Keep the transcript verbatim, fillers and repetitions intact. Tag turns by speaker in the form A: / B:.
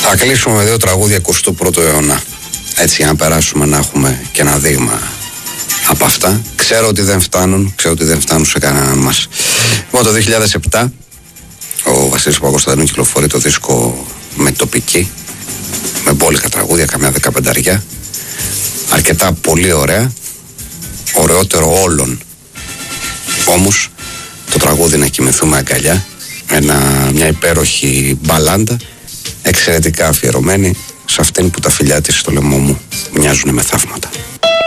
A: Θα κλείσουμε με δύο τραγούδια εικοστού πρώτου αιώνα. Έτσι, για να περάσουμε να έχουμε και ένα δείγμα από αυτά. Ξέρω ότι δεν φτάνουν, ξέρω ότι δεν φτάνουν σε κανέναν μας. Λοιπόν, το δύο χιλιάδες επτά ο Βασίλης Παπακοσταντίνου κυκλοφορεί το δίσκο με τοπική, με μπόλικα τραγούδια, καμιά δεκαπενταριά. Αρκετά πολύ ωραία, ωραιότερο όλων. Όμως το τραγούδι «Να κοιμηθούμε αγκαλιά», ένα, μια υπέροχη μπαλάντα, εξαιρετικά αφιερωμένη σε αυτήν που τα φιλιά της στο λαιμό μου μοιάζουν με θαύματα.